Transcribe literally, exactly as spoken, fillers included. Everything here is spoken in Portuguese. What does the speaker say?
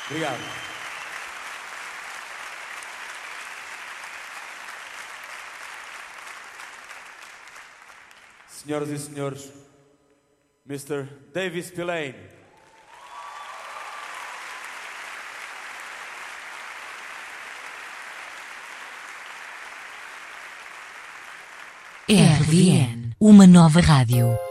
Obrigado. Senhoras e senhores, mister Davy Spillane. R V N, uma nova rádio.